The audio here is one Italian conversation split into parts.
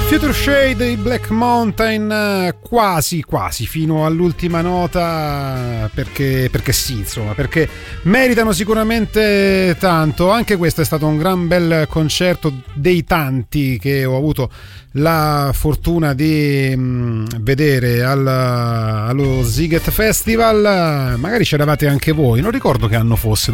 Future Shade, i Black Mountain, quasi fino all'ultima nota, perché sì, insomma, perché meritano sicuramente tanto. Anche questo è stato un gran bel concerto, dei tanti che ho avuto la fortuna di vedere allo Sziget Festival. Magari c'eravate anche voi, non ricordo che anno fosse,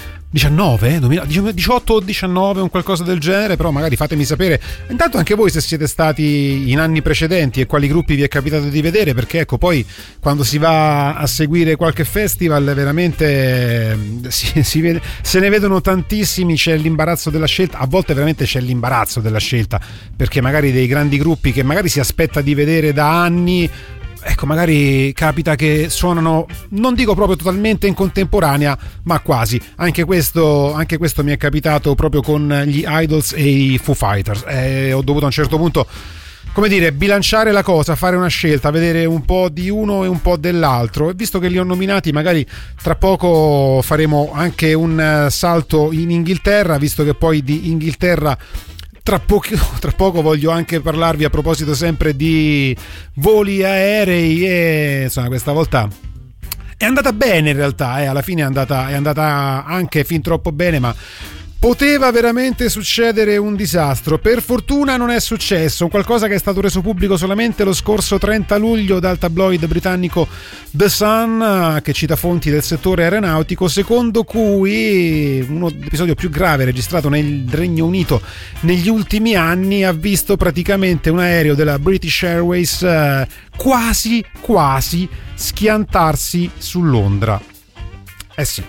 2018 o 19, un qualcosa del genere, però magari fatemi sapere intanto anche voi se siete stati in anni precedenti e quali gruppi vi è capitato di vedere, perché ecco, poi quando si va a seguire qualche festival veramente si vede, se ne vedono tantissimi, c'è l'imbarazzo della scelta, a volte veramente c'è l'imbarazzo della scelta, perché magari dei grandi gruppi che magari si aspetta di vedere da anni, ecco, magari capita che suonano, non dico proprio totalmente in contemporanea, ma quasi. Anche questo mi è capitato proprio con gli Idols e i Foo Fighters. Ho dovuto a un certo punto, come dire, bilanciare la cosa, fare una scelta, vedere un po' di uno e un po' dell'altro. E visto che li ho nominati, magari tra poco faremo anche un salto in Inghilterra, visto che poi di Inghilterra tra poco voglio anche parlarvi, a proposito sempre di voli aerei, e insomma questa volta è andata bene in realtà, alla fine è andata anche fin troppo bene, ma poteva veramente succedere un disastro. Per fortuna non è successo, qualcosa che è stato reso pubblico solamente lo scorso 30 luglio dal tabloid britannico The Sun, che cita fonti del settore aeronautico, secondo cui l'episodio più grave registrato nel Regno Unito negli ultimi anni ha visto praticamente un aereo della British Airways quasi schiantarsi su Londra. Eh sì.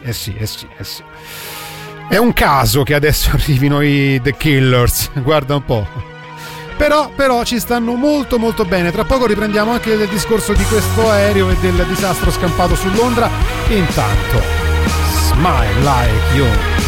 È un caso che adesso arrivino i The Killers, guarda un po'. Però ci stanno molto bene. Tra poco riprendiamo anche il discorso di questo aereo e del disastro scampato su Londra. Intanto, Smile Like You.